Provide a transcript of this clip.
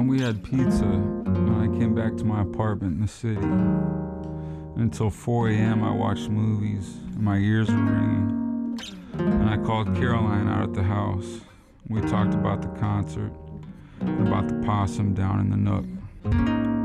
we had pizza when I came back to my apartment in the city. Until 4 a.m. I watched movies, and my ears were ringing. And I called Caroline out at the house. We talked about the concert and about the possum down in the nook.